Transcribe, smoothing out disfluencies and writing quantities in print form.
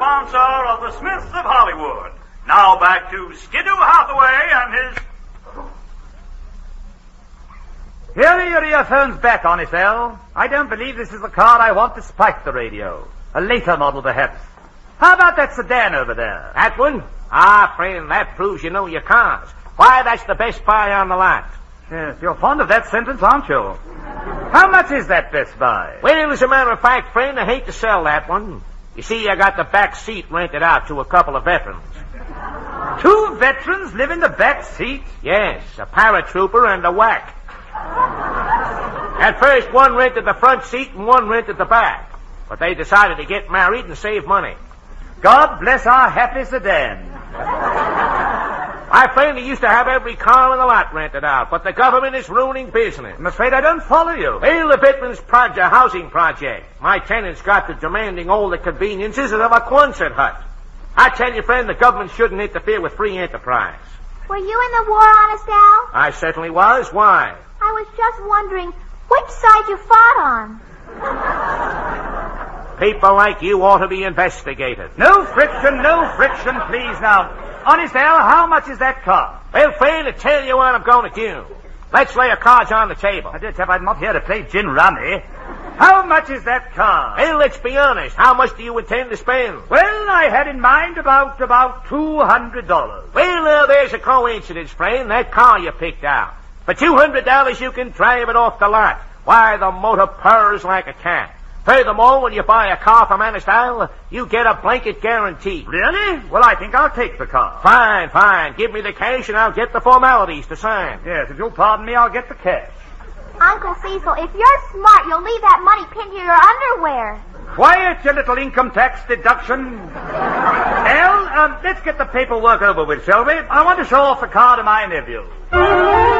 sponsor of the Smiths of Hollywood. Now back to Skidoo Hathaway and his... Here are your earphones back, Honest Al. I don't believe this is the car I want to spike the radio. A later model, perhaps. How about that sedan over there? That one? Ah, friend, that proves you know your cars. Why, that's the best buy on the lot. Yes, you're fond of that sentence, aren't you? How much is that Best Buy? Well, as a matter of fact, friend, I hate to sell that one. You see, I got the back seat rented out to a couple of veterans. 2 veterans live in the back seat? Yes, a paratrooper and a whack. At first, one rented the front seat and one rented the back. But they decided to get married and save money. God bless our happy sedan. My friend, he used to have every car in the lot rented out, but the government is ruining business. I'm afraid I don't follow you. Well, the Veterans Housing Project. My tenants got to demanding all the conveniences of a Quonset hut. I tell you, friend, the government shouldn't interfere with free enterprise. Were you in the war, Honest Al? I certainly was. Why? I was just wondering which side you fought on. People like you ought to be investigated. No friction, please now. Honest Al, how much is that car? Well, friend, to tell you what I'm going to do. Let's lay our cards on the table. I did, I'm not here to play gin rummy. How much is that car? Well, let's be honest. How much do you intend to spend? Well, I had in mind about $200. Well, now, there's a coincidence, friend. That car you picked out. For $200, you can drive it off the lot. Why, the motor purrs like a cat. Furthermore, when you buy a car from Honest Al, you get a blanket guarantee. Really? Well, I think I'll take the car. Fine. Give me the cash and I'll get the formalities to sign. Yes, if you'll pardon me, I'll get the cash. Uncle Cecil, if you're smart, you'll leave that money pinned to your underwear. Quiet, your little income tax deduction. Al, let's get the paperwork over with, shall we? I want to show off the car to my nephew.